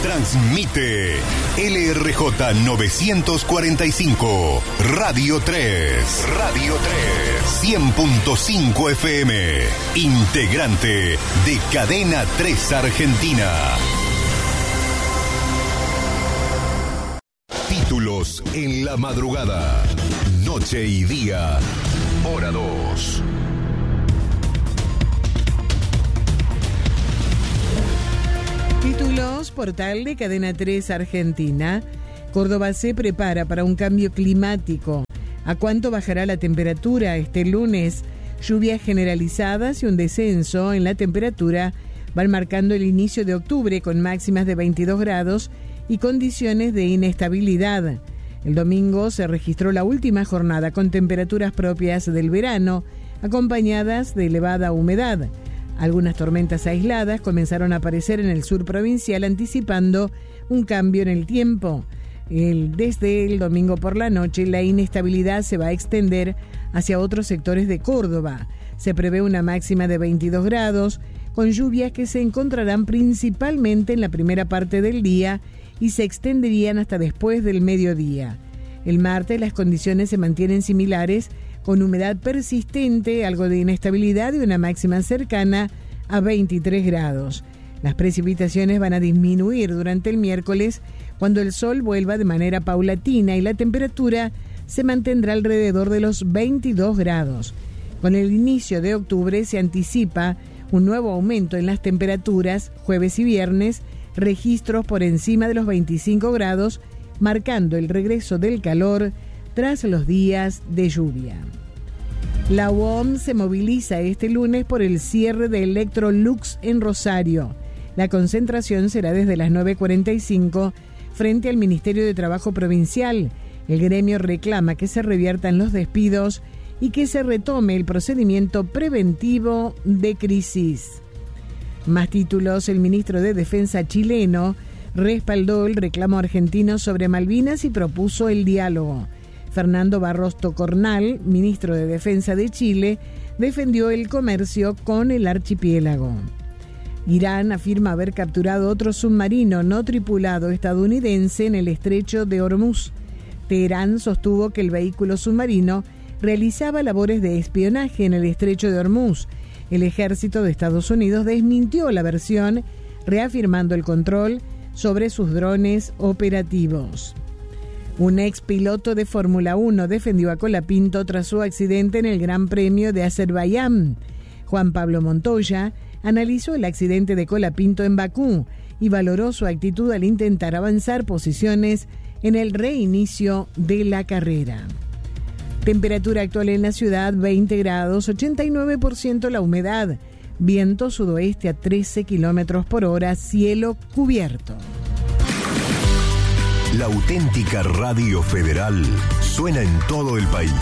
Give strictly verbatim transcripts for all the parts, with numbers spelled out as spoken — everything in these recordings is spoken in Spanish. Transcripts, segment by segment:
Transmite L R J novecientos cuarenta y cinco, Radio tres. Radio tres. cien punto cinco F M. Integrante de Cadena tres Argentina. Títulos en la madrugada. Noche y día. Hora dos. Títulos, portal de Cadena tres Argentina. Córdoba se prepara para un cambio climático. ¿A cuánto bajará la temperatura este lunes? Lluvias generalizadas y un descenso en la temperatura van marcando el inicio de octubre con máximas de veintidós grados y condiciones de inestabilidad. El domingo se registró la última jornada con temperaturas propias del verano, acompañadas de elevada humedad. Algunas tormentas aisladas comenzaron a aparecer en el sur provincial, anticipando un cambio en el tiempo. El, desde el domingo por la noche, la inestabilidad se va a extender hacia otros sectores de Córdoba. Se prevé una máxima de veintidós grados, con lluvias que se encontrarán principalmente en la primera parte del día y se extenderían hasta después del mediodía. El martes las condiciones se mantienen similares, con humedad persistente, algo de inestabilidad y una máxima cercana a veintitrés grados. Las precipitaciones van a disminuir durante el miércoles, cuando el sol vuelva de manera paulatina y la temperatura se mantendrá alrededor de los veintidós grados. Con el inicio de octubre se anticipa un nuevo aumento en las temperaturas, jueves y viernes, registros por encima de los veinticinco grados, marcando el regreso del calor tras los días de lluvia. La U O M se moviliza este lunes por el cierre de Electrolux en Rosario. La concentración será desde las nueve cuarenta y cinco frente al Ministerio de Trabajo Provincial. El gremio reclama que se reviertan los despidos y que se retome el procedimiento preventivo de crisis. Más títulos. El ministro de Defensa chileno respaldó el reclamo argentino sobre Malvinas y propuso el diálogo. Fernando Barros Tocornal, ministro de Defensa de Chile, defendió el comercio con el archipiélago. Irán afirma haber capturado otro submarino no tripulado estadounidense en el estrecho de Hormuz. Teherán sostuvo que el vehículo submarino realizaba labores de espionaje en el estrecho de Hormuz. El ejército de Estados Unidos desmintió la versión, reafirmando el control sobre sus drones operativos. Un ex piloto de Fórmula uno defendió a Colapinto tras su accidente en el Gran Premio de Azerbaiyán. Juan Pablo Montoya analizó el accidente de Colapinto en Bakú y valoró su actitud al intentar avanzar posiciones en el reinicio de la carrera. Temperatura actual en la ciudad, veinte grados, ochenta y nueve por ciento la humedad. Viento sudoeste a trece kilómetros por hora, cielo cubierto. La auténtica Radio Federal suena en todo el país.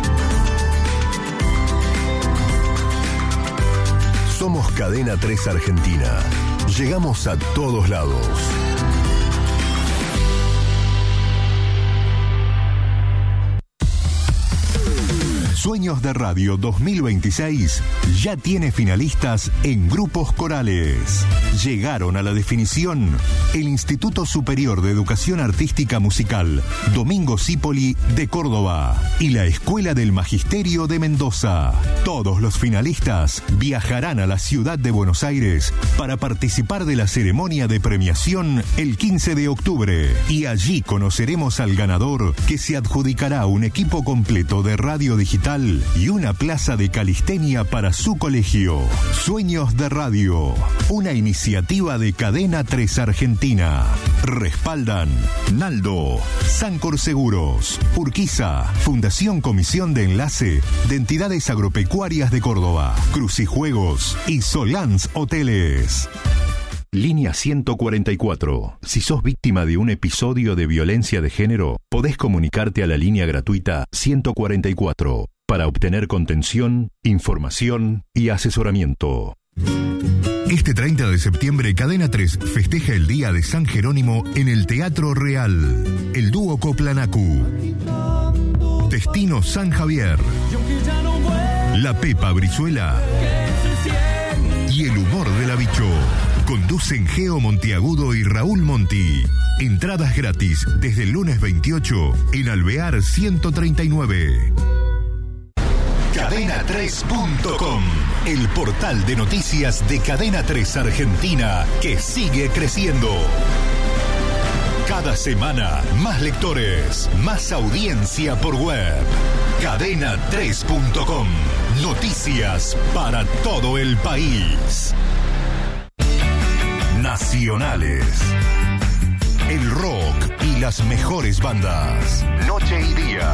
Somos Cadena tres Argentina. Llegamos a todos lados. Sueños de Radio dos mil veintiséis ya tiene finalistas en grupos corales. Llegaron a la definición el Instituto Superior de Educación Artística Musical Domingo Cipolli de Córdoba y la Escuela del Magisterio de Mendoza. Todos los finalistas viajarán a la ciudad de Buenos Aires para participar de la ceremonia de premiación el quince de octubre y allí conoceremos al ganador, que se adjudicará un equipo completo de radio digital y una plaza de calistenia para su colegio. Sueños de Radio, una iniciativa de Cadena tres Argentina. Respaldan Naldo, Sancor Seguros, Urquiza, Fundación Comisión de Enlace de Entidades Agropecuarias de Córdoba, Crucijuegos y Solans Hoteles. Línea ciento cuarenta y cuatro. Si sos víctima de un episodio de violencia de género, podés comunicarte a la línea gratuita ciento cuarenta y cuatro para obtener contención, información y asesoramiento. Este treinta de septiembre, Cadena tres festeja el Día de San Jerónimo en el Teatro Real. El dúo Coplanacu, Destino San Javier, La Pepa Brizuela y el humor de la Bicho. Conducen Geo Monteagudo y Raúl Monti. Entradas gratis desde el lunes veintiocho en Alvear ciento treinta y nueve. Cadena tres punto com, el portal de noticias de Cadena tres Argentina que sigue creciendo. Cada semana, más lectores, más audiencia por web. Cadena tres punto com, noticias para todo el país. Nacionales. El rock y las mejores bandas. Noche y día.